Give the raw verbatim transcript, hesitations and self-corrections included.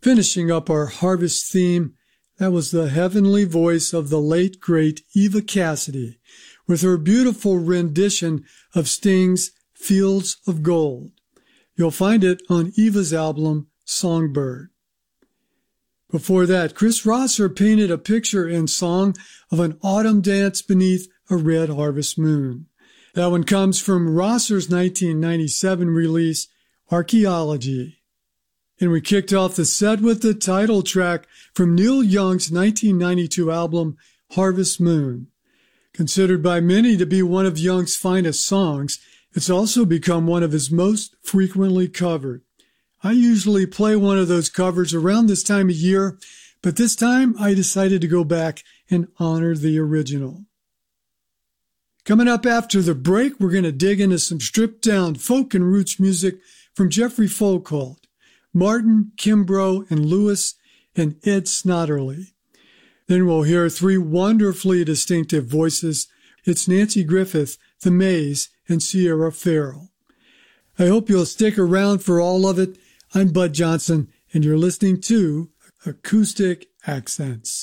Finishing up our harvest theme, that was the heavenly voice of the late, great Eva Cassidy with her beautiful rendition of Sting's Fields of Gold. You'll find it on Eva's album, Songbird. Before that, Chris Rosser painted a picture in song of an autumn dance beneath a red harvest moon. That one comes from Rosser's nineteen ninety-seven release, Archaeology. And we kicked off the set with the title track from Neil Young's nineteen ninety-two album, Harvest Moon. Considered by many to be one of Young's finest songs, it's also become one of his most frequently covered. I usually play one of those covers around this time of year, but this time I decided to go back and honor the original. Coming up after the break, we're going to dig into some stripped-down folk and roots music from Jeffrey Folkhold, Martin, Kimbrough, and Lewis, and Ed Snodderly. Then we'll hear three wonderfully distinctive voices. It's Nanci Griffith, The Maze, and Sierra Farrell. I hope you'll stick around for all of it. I'm Bud Johnson, and you're listening to Acoustic Accents.